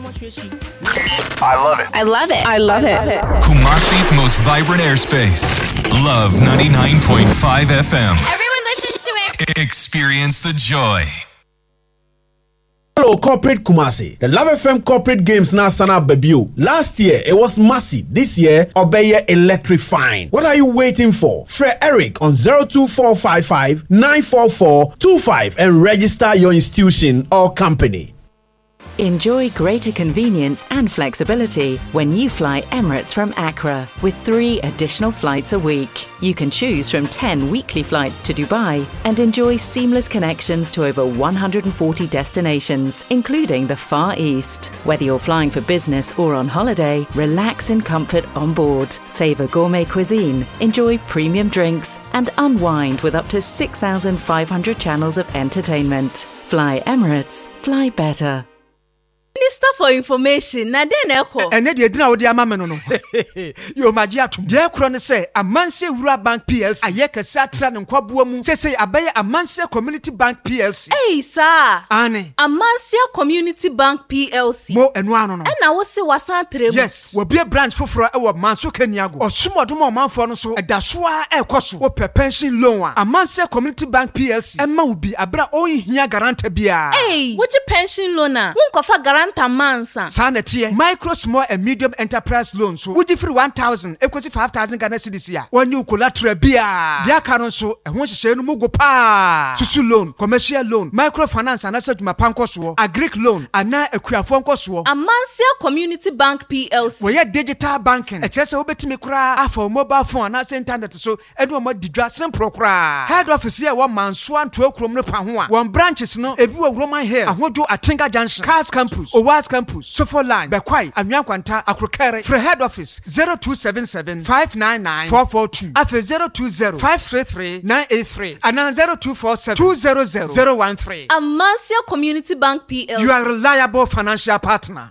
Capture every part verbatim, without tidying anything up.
I love it. I love it. I love it. Kumasi's most vibrant airspace. Love ninety-nine point five F M. Everyone listens to it. Experience the joy. Hello, Corporate Kumasi. The Love F M Corporate Games now sana debut. Last year, it was massive. This year, Obeye electrifying. What are you waiting for? Fred Eric on zero two four five five nine four four two five and register your institution or company. Enjoy greater convenience and flexibility when you fly Emirates from Accra with three additional flights a week. You can choose from ten weekly flights to Dubai and enjoy seamless connections to over one hundred forty destinations, including the Far East. Whether you're flying for business or on holiday, relax in comfort on board, savor gourmet cuisine, enjoy premium drinks, and unwind with up to six thousand five hundred channels of entertainment. Fly Emirates, fly better. Minister for Information, na den eko. Ene de edina odi ama me no no. Yo magia atum. De ekro ne say Amanse Wura Bank P L C. Aye kese atra ne nkwaboa mu. Say say abaye Amanse Community Bank P L C. Hey sir. Ane. Amanse Community Bank P L C. Mo enu ano no. E na wo se wasan trem. Yes, we be a branch foforo e wo Manso Kaniago. Osumodom o manfo no so edaso a ekoso. Wo pe pension loan a. Amanse Community Bank P L C. E ma wo bi abra o hia guarantee bia. Hey, what you pension loan a? Won kofa guarantee Mansa. Sanete micro, small and medium enterprise loans. So would you free one thousand equals five thousand Ghana cedis here. When you collateral bia. Dia canon so and once you say no go pa. Susu loan, commercial loan, microfinance and asset my panko, a Greek loan, and now a queafonko so. A Mansell Community Bank P L C. We are digital banking. A chess over to me cry for mobile phone and internet so and one more didra simple cry. Head office here one man swan to a chrome panua. One branches no a blue Roman hair. And what do a Tinga Junction, Cars Campus, Owas Campus, Sofo Line, Bekwai, Amyankwanta, Akrokere, for head office zero two seven seven five nine nine four four two. After zero two zero five three three nine eight three and now zero two four seven two zero zero zero one three. A Mansell Community Bank P L C. You are a reliable financial partner.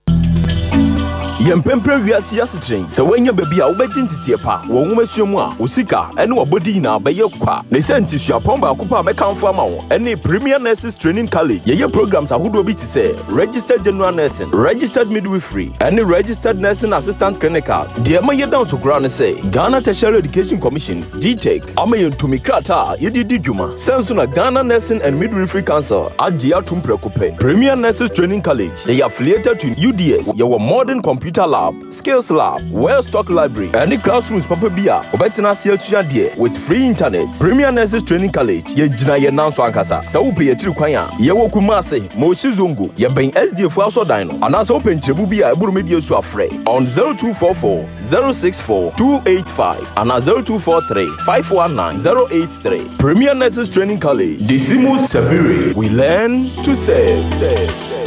Yempempre wiase yasetren se wanya baby a wobegintiti pa wo nwomasuamu a osika ene wobodi na beye kwa ne sentisua pomba akopa mekanfo ama wo ene Premier Nurses Training College ye programs ahodo bi ti se registered general nursing, registered midwifery ene registered nursing assistant clinicals de ma ye down so kura ne se Ghana Tertiary Education Commission G T E C ama ye ntumi krata ye didi dwuma senso na Ghana Nursing and Midwifery Council agia tumprekope Premier Nurses Training College they are affiliated to U D S ye modern computer lab, skills lab, well-stocked library, and the classrooms papa bia. Obetina siya dear with free internet. Premier Nurses Training College. Ye jina ye nanso ankasa. Sa upe ye tiru kwanya. Ye woku mase. Moshi zungu. Ye ben S D F aso dino. Anasa open chebu bia eburu media su afre. On zero two four four zero six four two eight five and zero two four three five one nine zero eight three. Premier Nurses Training College. Decimus Severi. We learn to save. save, save.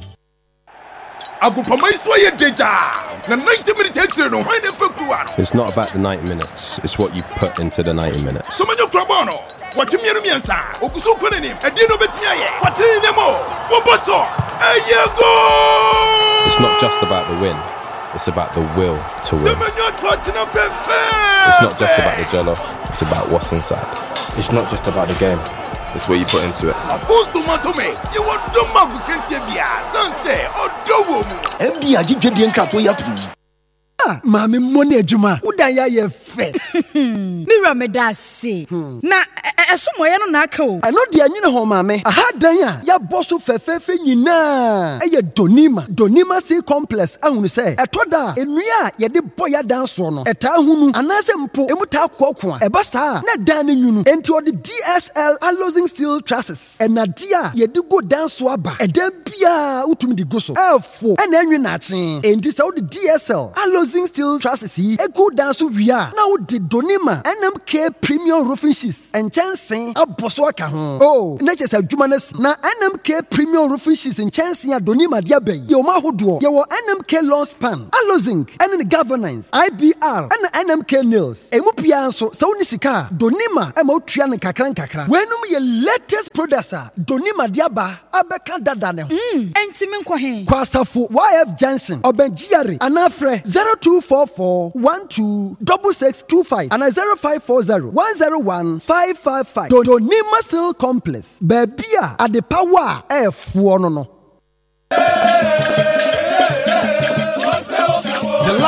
It's not about the ninety minutes, it's what you put into the ninety minutes. It's not just about the win, it's about the will to win. It's not just about the jello, it's about what's inside. It's not just about the game, it's what you put into it. Ah, mami money ejuma. Udan ya ye fe. Mira me da se. Na esomo ye no na aka o. Ano de anyine ho mami. Aha dan ya ya boso fefefe nyina. Eye Donima, Donima C complex ahunu se. Etoda enua ye de boya dan so no. Eta hunu anase mpo emu ta kokko a. Eba sa na dan ne nyunu. Enti odi D S L alloying steel trusses. Enadia ye de go dan so aba. Eda bia utumi di go so. Efo ena enwe na aten. Enti se odi D S L alloying steel trusses yi ego dan so wia. Na odi Donima N M K premium roofing sheets and chancing aboso aka ho. Oh, na chese adwuma na na N M K premium roofing sheets and chancing a Donima dia ben. Ye o ma hodo. Ye wo N M K lawn span, alozing, and governance, I B R, and N M K nails. Emu pia so sa woni sika Donima e ma otua ne kakran kakra. Wenum ye latest producer Donima diaba abeka dada ne ho. Mm, enti me nkɔ he. Kwasafo Y F Johnson obenjiare anafre zero two four four one two six six two five and zero five four zero one zero one five five five. Donima Steel Complex. Babia at the power F one no no.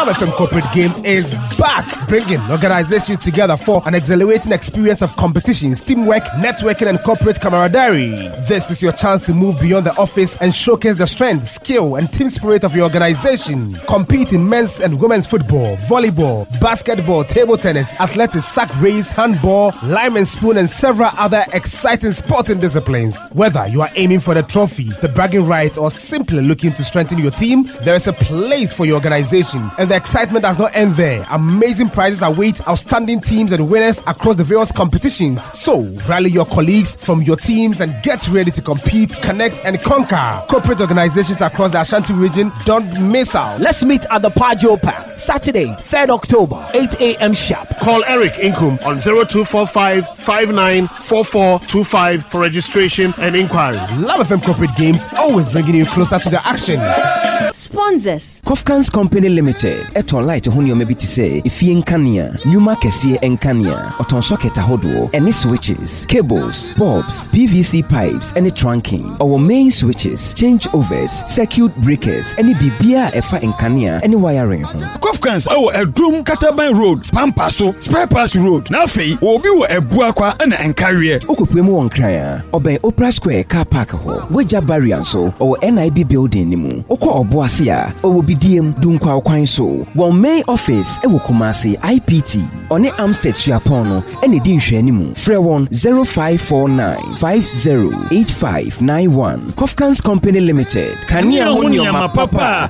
Love F M Corporate Games is back, bringing organizations together for an exhilarating experience of competitions, teamwork, networking, and corporate camaraderie. This is your chance to move beyond the office and showcase the strength, skill, and team spirit of your organization. Compete in men's and women's football, volleyball, basketball, table tennis, athletics, sack race, handball, lime and spoon, and several other exciting sporting disciplines. Whether you are aiming for the trophy, the bragging rights, or simply looking to strengthen your team, there is a place for your organization. And the excitement does not end there. Amazing prizes await outstanding teams and winners across the various competitions. So, rally your colleagues from your teams and get ready to compete, connect, and conquer. Corporate organizations across the Ashanti region, don't miss out. Let's meet at the Pajo Park, Saturday, third October, eight a.m. sharp. Call Eric Inkum on zero two four five, five nine four four two five for registration and inquiries. Love F M Corporate Games, always bringing you closer to the action. Sponsors. Kofkans Company Limited. Eton light hun yo maybe to say if ye nkania, nyuma kesie enkania, oton socket ahodo, any switches, cables, bulbs, P V C pipes, any trunking, our main switches, changeovers, circuit breakers, any bibia efa enkania, any wiring. Kofkans our a drum Kataban Road, Pampaso, Spare Pass Road, Nafi, obi wo ebuakwa and encarrier. Okopemu on cryer, obey Opera Square car park ho, Weja Barrier so, or N I B building nimu, Oko Oboasia, or B D M Dunkwa Kwan so, one main office, Ewo Kumasi I P T, on the Amstead Chiapono, and the Dinshe nimu, Fre one zero five four nine five zero eight five nine one. Kofkans Company Limited, Kania Hunya ma papa,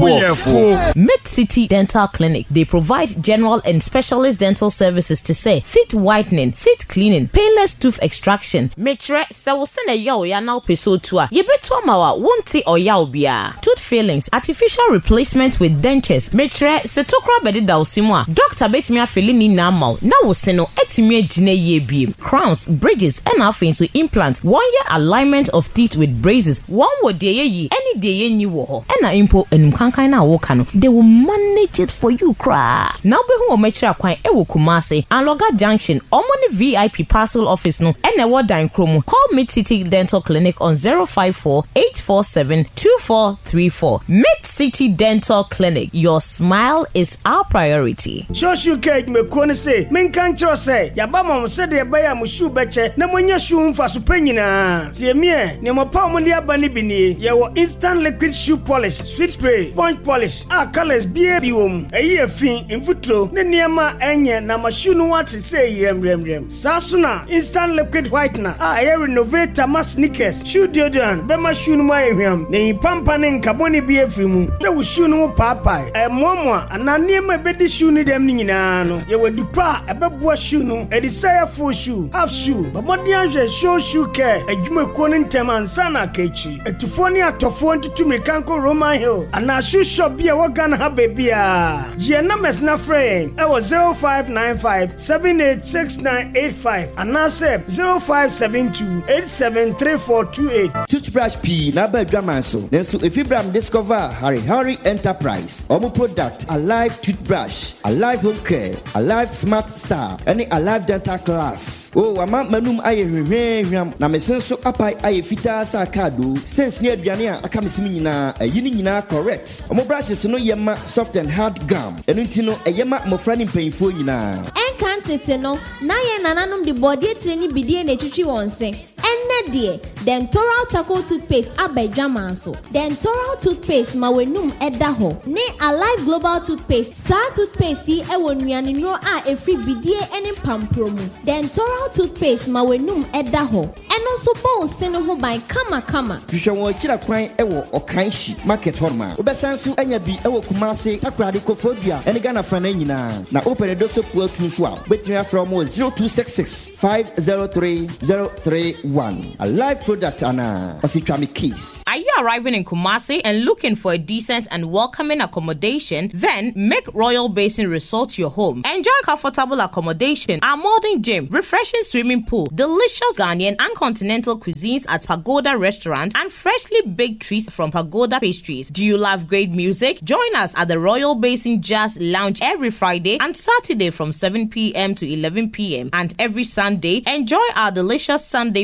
Nebo Mid City Dental Clinic. They provide general and specialist dental services to say teeth whitening, teeth cleaning, painless tooth extraction. Metre se send a yaw ya now peso tua. Ye beto mawa won't or yaw bia. Tooth fillings, artificial replacement with dentures. Metre se tokra bedi da usimwa. Doctor bet me afili ni na mau. Na useno etime jine ye beam. Crowns, bridges, and afin so implants. One year alignment of teeth with braces. One word de ye any day ye ni wo. Ena impo enum kankai na wokano. They will manage it for you cry. Now be who metre akwan ewo Kumasi and Loga Junction. Omoni V I P parcel office no. Ene wo dan kromo. Call Mid City Dental Clinic on zero five four eight four seven two four three four. Mid City Dental Clinic. Your smile is our priority. Shoshu cake me kone say, men kan cho say, ya ba mom say de ba ya mu shu beche na monya shu mfa so panyina. Tie me, ne mo pa mo dia ba ni bini. Ya wo instant liquid shoe polish, sweet spray, point polish. Ah colors bia bi wom. Eyi afin mfutro ne niema enye na ma shu no wat say rem rem rem. Sasuna instant liquid whitener. Ah ya renovate ma sneakers, shoe deodorant, be ma shu no ma ehwam. Ne pampa ne nkaboni bi afri mu. Te wo shu no papa. E momo ana niema be di shu ni dem ni nyina no. Ye wo dipa e be bo shu no. E di say full shoe, half shoe. But mo dia hwe show shoe care. Adwuma ko ne ntem ansa na kachi. Etufo ni atofo ntutu mekanko Roman Hill. Ana shoe shop bia wo Ghana ha bebia. Je na mesna friend. E wo zero five nine five seven eight six nine eight five. Ana say zero five seven two eight seven three four two eight. Toothbrush P na ba dwaman so. Nenso if Ibrahim discover Harry Harry Enterprise. Omo product Alive toothbrush, Alive home care, Alive smart star, any Alive dental class. Oh, ama manum aye hwehwehwam na mesenso apai aye fita sa kado. Stens ne aduane a aka mesimi nyina ayini nyina correct. Omo brushes no yema soft and hard gum. Enu ntino eyema mofra ni mpanyfo nyina. Enkantete no na ye nananom de body training bidie na etwitwi wonse. Enne de Dentoral charcoal toothpaste abedwaman so. Dentoral toothpaste ma wenum eda ho. Ne Alive global toothpaste sa toothpaste e wonuane no a efri bidie ene pampromu. Dentoral toothpaste ma wenum eda ho. Eno so bon sene ho ban kama kama. Hwehwe won kira kwan e wo Okanshi market horma. Obesansu anya bi e wo Kumase takrade kofodua ene Ghana fana nyina. Na open do so po atu so a. Betimi afro mo zero two six six five zero three zero three one. Alive product ana ositwami keys. Are you arriving in Kumasi and looking for a decent and welcoming accommodation? Then make Royal Basin Resort your home. Enjoy comfortable accommodation, a modern gym, refreshing swimming pool, delicious Ghanaian and continental cuisines at Pagoda Restaurant, and freshly baked treats from Pagoda Pastries. Do you love great music? Join us at the Royal Basin Jazz Lounge every Friday and Saturday from seven p.m. to eleven p.m. and every Sunday enjoy our delicious Sunday buffet from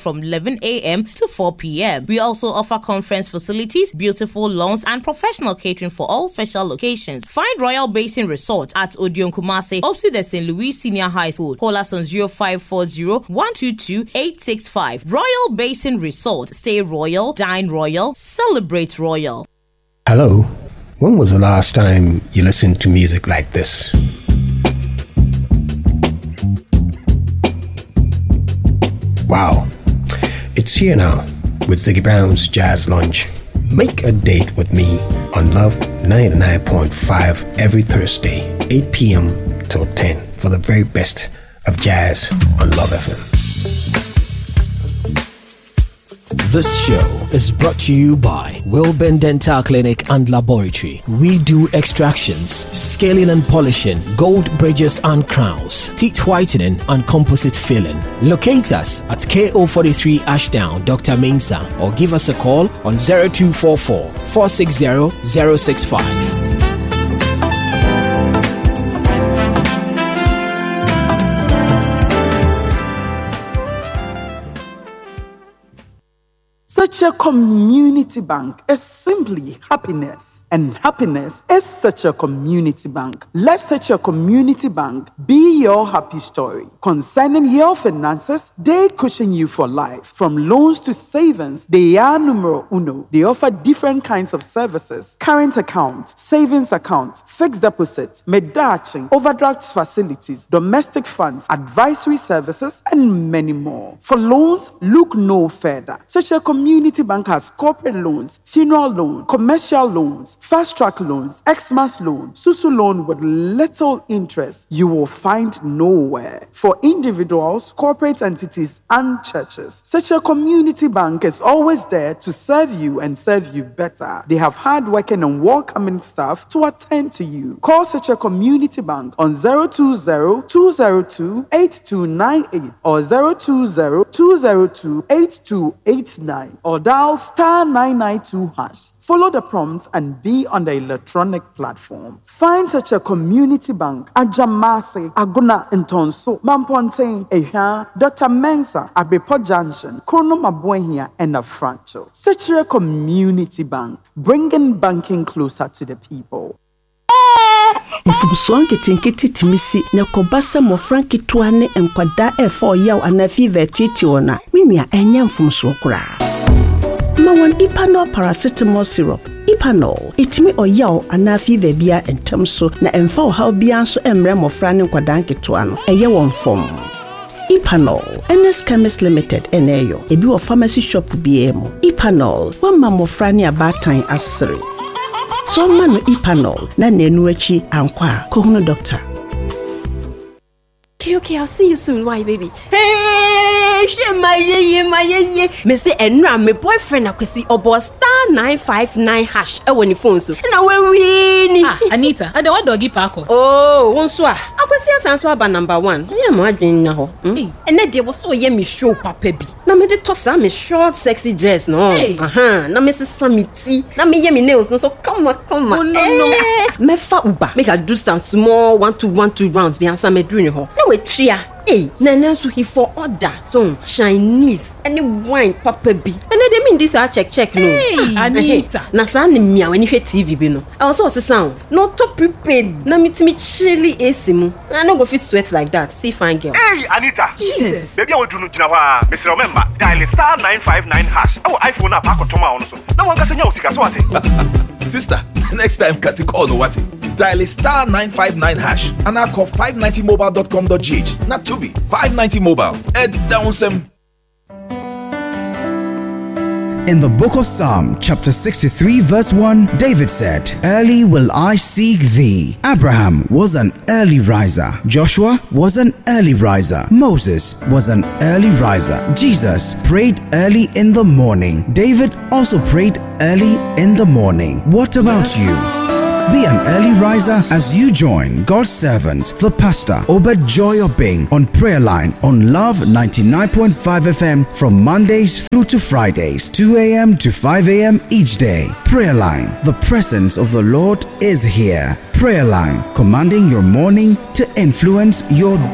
from eleven a.m. to four p.m. We also offer conference facilities, beautiful lawns, and professional catering for all special locations. Find Royal Basin Resort at Odion Kumasi, opposite the Saint Louis Senior High School. Call us on zero five four zero, one two two, eight six five. Royal Basin Resort. Stay royal, dine royal, celebrate royal. Hello. When was the last time you listened to music like this? Wow. It's here now with Ziggy Brown's Jazz Lounge. Make a date with me on Love ninety-nine point five every Thursday, eight p.m. till ten for the very best of jazz on Love F M. This show is brought to you by Wilburn Dental Clinic and Laboratory. We do extractions, scaling and polishing, gold bridges and crowns, teeth whitening and composite filling. Locate us at K O forty-three Ashdown, Doctor Mensa, or give us a call on zero two four four, four six zero, zero six five. Such a community bank is simply happiness, and happiness is such a community bank. Let such a community bank be your happy story. Concerning your finances, they cushion you for life. From loans to savings, they are numero uno. They offer different kinds of services: current account, savings account, fixed deposit, medaching, overdraft facilities, domestic funds, advisory services, and many more. For loans, look no further. Such a community Community Bank has corporate loans, funeral loan, commercial loans, fast-track loans, Xmas loan, Susu loan with little interest you will find nowhere. For individuals, corporate entities, and churches, such a community bank is always there to serve you and serve you better. They have hard-working and welcoming staff to attend to you. Call such a community bank on zero two zero, two zero two, eight two nine eight or zero two zero, two zero two, eight two eight nine. Or dial star nine nine two hash. Follow the prompts and be on the electronic platform. Find such a community bank at Jamasi, Aguna, Ntonso, Mamponte, Ehia, Doctor Mensa, Abepo Junction, Krono Mabuenia, and Afrancho. Such a community bank, bringing banking closer to the people. Mfumswange tinkiti timisi na kobasa mo franki tuane enkwada e for yaw ana fever titi ona. Mimia enya mfumswo kura. Ma wan Ipanol paracetamol syrup. Ipanol itimi oyaw ana fever bia entamso na emfa o haw bia so emre mo frane nkwada nketo ano. Eye won fom. Ipanol, N S Chemist Limited, eneyo. Ebi wo pharmacy shop biemo. Ipanol, wamma mo frane abatan asiri. So man Ipanol na nenu echi ankwa kohuno doctor. Okay, okay, I'll see you soon. Why, baby? Hey, she my ye my ye. Me say enra my boyfriend akwesi obo star nine five nine hash e woni phone so. Na we win. Ah, Anita, I don't doggy parko. Oh, wonso a. Akwesi asanso aba number one. Yeah, mo adwen na ho. And na dey was so ye me show papa bi. Na me dey tossa me short sexy dress no. Aha, na me sesa me ti. Na me ye me nails no so come on, come on. Oh no no. Me fa uba. Make I do some small one two one two rounds bi ansa me do ni ho. We tria. Hey, Nana so he for order. So Chinese any wine papa bi. And they mean this I check check no. Hey, Anita. Na sa ni mia when you hear T V bi no. I also say sound. No to prepared. Na me timi chilly A C mu. I no go fit sweat like that. See fine girl. Hey, Anita. Jesus. Baby I will do no gina wa. Me remember dial star nine five nine hash. Oh iPhone na pa ko toma ono so. Na wan ga senya usika so ate. Sister, next time Kati call no what? Dial star nine five nine hash and I call five ninety mobile dot com dot g h. Not to be five ninety mobile. Ed down some. In the book of Psalm, chapter sixty-three, verse one, David said, "Early will I seek thee." Abraham was an early riser. Joshua was an early riser. Moses was an early riser. Jesus prayed early in the morning. David also prayed early in the morning. What about you? Be an early riser as you join God's servant, the pastor, Obed Joy Obeng, on Prayer Line on Love ninety-nine point five F M from Mondays through to Fridays, two a.m. to five a.m. each day. Prayer Line, the presence of the Lord is here. Prayer Line, commanding your morning to influence your